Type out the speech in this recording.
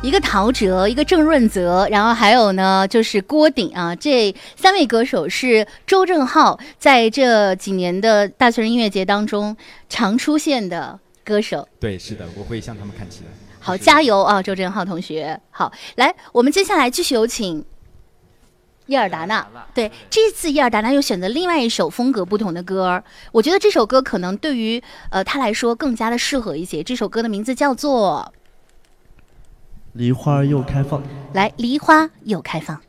一个陶喆，一个郑润泽，然后还有呢就是郭顶啊，这3位歌手是周正浩在这几年的大学生音乐节当中常出现的歌手。 对，是的，我会向他们看齐的。 好，加油啊，周正浩同学！好，来，我们接下来继续有请叶尔达纳。对，这次叶尔达纳又选择另外一首风格不同的歌，我觉得这首歌可能对于他来说更加的适合一些。这首歌的名字叫做梨花又开放。 来，梨花又开放。